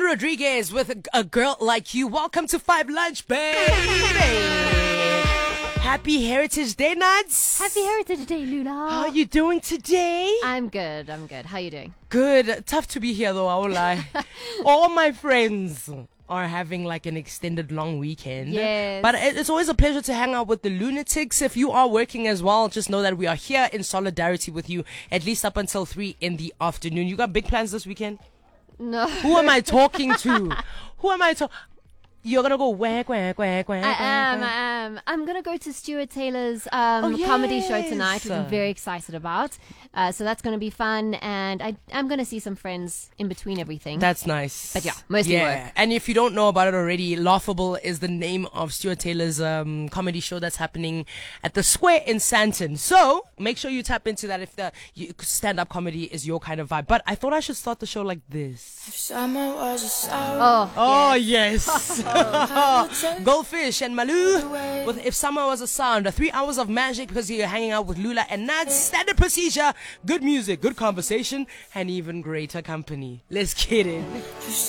Rodriguez with a Girl Like You. Welcome to Five Lunch, baby. Happy Heritage Day, Nuts. Happy Heritage Day, Lula. How are you doing today? I'm good. How you doing? Good. Tough to be here, though, I won't lie. All my friends are having like an extended long weekend. Yes. But it's always a pleasure to hang out with the lunatics. If you are working as well, just know that we are here in solidarity with you, at least up until 3 in the afternoon. You got big plans this weekend? No. Who am I talking to? Who am I talking? You're gonna go whack. I am. I'm gonna go to Stuart Taylor's comedy show tonight, which I'm very excited about. So that's gonna be fun, and I'm gonna see some friends in between everything. That's nice. But yeah, mostly work. And if you don't know about it already, Laughable is the name of Stuart Taylor's comedy show that's happening at the Square in Sandton. So make sure you tap into that if stand-up comedy is your kind of vibe. But I thought I should start the show like this. If summer was a sour. Oh yes. Goldfish and Malou with If Summer Was a Sound. 3 hours of magic because you're hanging out with Lula and Nuts. Standard procedure, good music, good conversation, and even greater company. Let's get it.